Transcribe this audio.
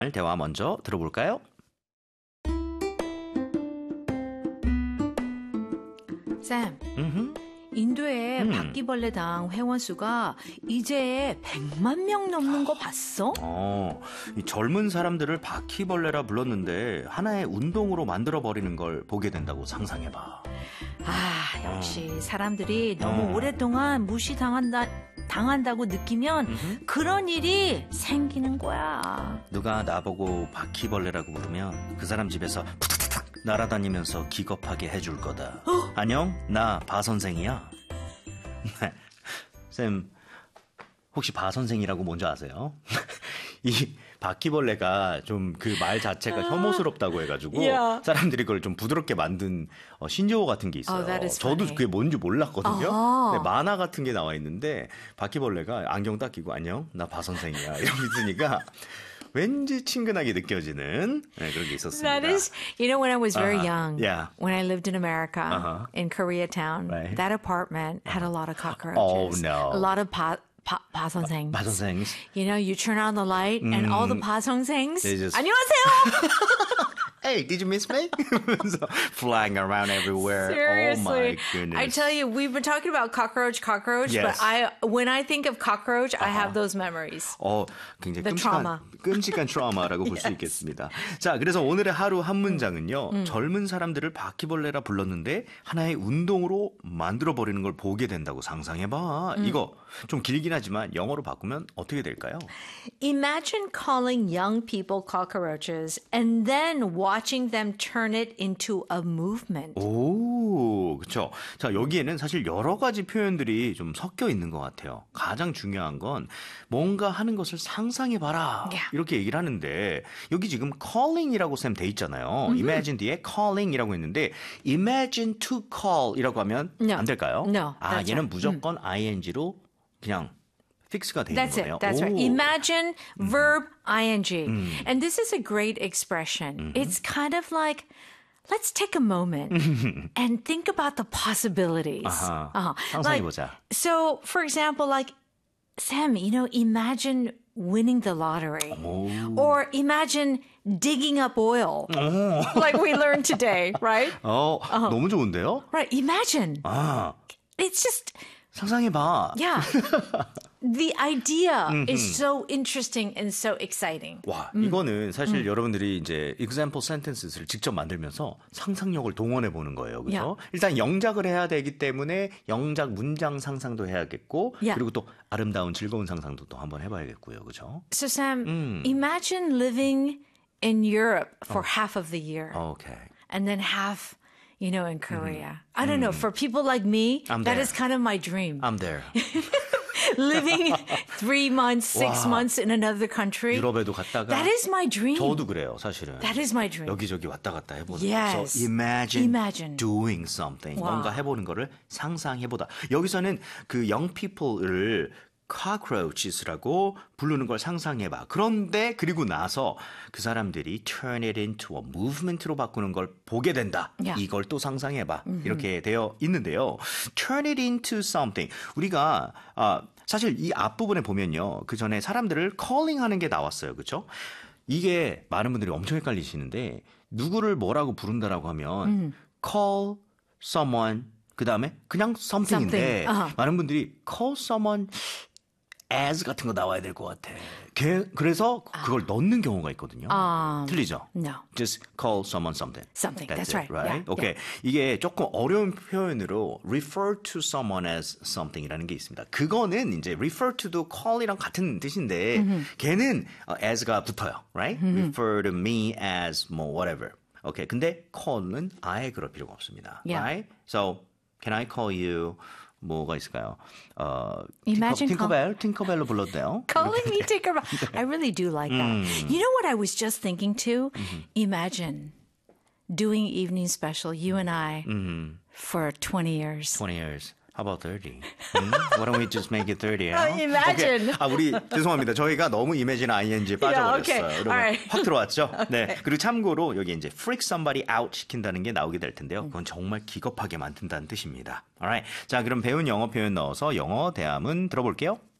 대화 먼저 들어볼까요? 쌤, 음흠. 인도의 바퀴벌레당 회원 수가 이제 100만 명 넘는 거 봤어? 이 젊은 사람들을 바퀴벌레라 불렀는데 하나의 운동으로 만들어버리는 걸 보게 된다고 상상해봐. 역시 사람들이 너무 오랫동안 당한다고 느끼면 그런 일이 생기는 거야. 누가 나보고 바퀴벌레라고 부르면 그 사람 집에서 푸탁푸탁 날아다니면서 기겁하게 해줄 거다. 안녕, 나 바 선생이야. 쌤, 혹시 바 선생이라고 뭔지 아세요? 이 바퀴벌레가 좀 그 말 자체가 혐오스럽다고 해가지고 Yeah. 사람들이 그걸 좀 부드럽게 만든 신조어 같은 게 있어요. that is 저도 funny. 그게 뭔지 몰랐거든요. 아하. 네, 만화 같은 게 나와 있는데 바퀴벌레가 안경 딱 끼고 안녕, 나 바 선생이야 이러고 있으니까 왠지 친근하게 느껴지는 그런 게 있었습니다. That is, when I was very young, Yeah. when I lived in America, in Koreatown, Right. that apartment had a lot of cockroaches. Oh, no. A lot of 바 선생. 바 선생. You turn on the light and all the 바 선생s. They just- 안녕하세요. Hey, did you miss me? So, flying around everywhere. Seriously. Oh my goodness. I tell you, we've been talking about cockroach, Yes. but when I think of cockroach, I have those memories. 굉장히 The trauma. 끔찍한 트라우마라고 볼 수 있겠습니다. 자, 그래서 오늘의 하루 한 문장은요. 젊은 사람들을 바퀴벌레라 불렀는데 하나의 운동으로 만들어버리는 걸 보게 된다고 상상해봐. 이거 좀 길긴 하지만 영어로 바꾸면 어떻게 될까요? Imagine calling young people cockroaches and then watching them turn it into a movement. 오, 그렇죠. 자, 여기에는 사실 여러 가지 표현들이 좀 섞여 있는 것 같아요. 가장 중요한 건 뭔가 하는 것을 상상해봐라. Yeah. 이렇게 얘기를 하는데 여기 지금 calling이라고 쌤 돼 있잖아요. imagine 뒤에 calling이라고 했는데 imagine to call이라고 하면 No. 안 될까요? No, 아, that's 얘는 right. 무조건 ing로 그냥 픽스가 돼 있는 That's 거네요. it. That's right. 오. Imagine verb ing. And this is a great expression. It's kind of like, let's take a moment and think about the possibilities. 아하. 상상해보자. So, for example, like, Sam, imagine winning the lottery. Or imagine digging up oil. Like we learned today, right? 너무 좋은데요? Right. Imagine. 아, It's just, 상상해봐. yeah. The idea is so interesting and so exciting. 와, 이거는 사실 여러분들이 이제 example sentences를 직접 만들면서 상상력을 동원해 보는 거예요. 그렇죠? Yeah. 일단 영작을 해야 되기 때문에 영작 문장 상상도 해야겠고 Yeah. 그리고 또 아름다운 즐거운 상상도 또 한번 해 봐야겠고요. 그렇죠? So Sam, imagine living in Europe for half of the year 오케이. and then half, in Korea. I don't know. For people like me, I'm that there. is kind of my dream. I'm there. Living 3 months, 6 와. months in another country. 유럽에도 갔다가 That is my dream. 저도 그래요, 사실은. That is my dream. 여기저기 왔다 갔다 해보는. Yes. So imagine Imagine. doing something. 와. 뭔가 해보는 거를 상상해보다. 여기서는 그 young people를 cockroaches라고 부르는 걸 상상해봐. 그런데 그리고 나서 그 사람들이 turn it into a movement로 바꾸는 걸 보게 된다. Yeah. 이걸 또 상상해봐. 이렇게 되어 있는데요. turn it into something. 우리가 사실 이 앞부분에 보면요. 그 전에 사람들을 calling 하는 게 나왔어요. 그렇죠? 이게 많은 분들이 엄청 헷갈리시는데 누구를 뭐라고 부른다라고 하면 call someone 그 다음에 그냥 something인데 Something. 많은 분들이 call someone as 같은 거 나와야 될 것 같아. 그래서 그걸 넣는 경우가 있거든요. 틀리죠? No. Just call someone something. Something. That's That's it, right. right? Yeah, Okay. 이게 조금 어려운 표현으로 refer to someone as something이라는 게 있습니다. 그거는 이제 refer to도 call이랑 같은 뜻인데 걔는 as가 붙어요, right? Refer to me as 뭐 whatever. Okay. 근데 call은 아예 그럴 필요가 없습니다, Yeah. right? So can I call you? 뭐가 있을까요? Imagine 팅커벨로 불렀대요. Calling me Tinkerbell. I really do like that. You know what I was just thinking too? Imagine doing evening special, you and I, for 20 years. 20 years. How about 30? Why don't we just make it 30? Imagine. Okay. 우리 죄송합니다. 저희가 너무 imagine ing에 빠져버렸어요. okay. 여러분 Alright. 확 들어왔죠? 네. 그리고 참고로 여기 이제 freak somebody out 시킨다는 게 나오게 될 텐데요. 그건 정말 기겁하게 만든다는 뜻입니다. Alright. 자, 그럼 배운 영어 표현 넣어서 영어 대화문 들어볼게요.